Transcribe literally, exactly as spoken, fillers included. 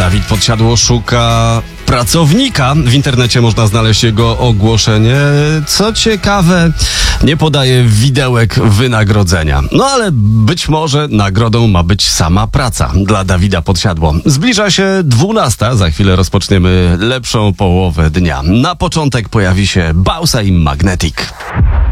Dawid Podsiadło szuka pracownika. W internecie można znaleźć jego ogłoszenie. Co ciekawe, nie podaje widełek wynagrodzenia. No ale być może nagrodą ma być sama praca dla Dawida Podsiadło. Zbliża się dwunasta, za chwilę rozpoczniemy lepszą połowę dnia. Na początek pojawi się Bausa i Magnetic.